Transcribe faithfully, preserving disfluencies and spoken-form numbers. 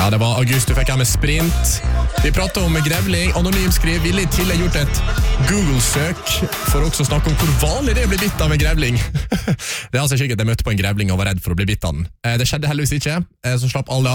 Ja, det var August, du fikk her med sprint. Vi pratet om grevling. Anonym skriver, ville i tillegg gjort et Google-søk for også å snakke om hvor vanlig det er å bli bitt av en grevling. Det er altså ikke at jeg møtte på en grevling og var redd for å bli bitt av den. Det skjedde heldigvis ikke, så slapp alle